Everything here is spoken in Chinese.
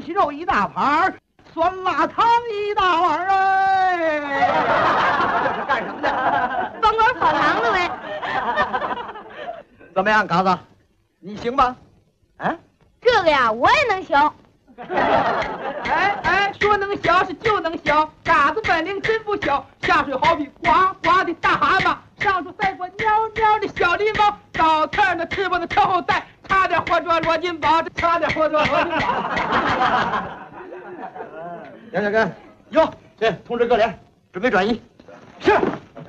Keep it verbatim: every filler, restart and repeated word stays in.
皮肉一大盘，酸辣汤一大碗哎！ 这是干什么的？ 帮官跑堂的呗。 怎么样，嘎子，你行吗？啊？ 这个呀，我也能行。 哎哎，说能小是就能小，嘎子本领真不小。下水好比呱呱的大蛤蟆，上树赛过喵喵的小狸猫，倒刺儿的翅膀的特后带，差点活捉罗金宝，这差点活捉罗金宝。 杨小根，哟，这通知各连，准备转移。 是。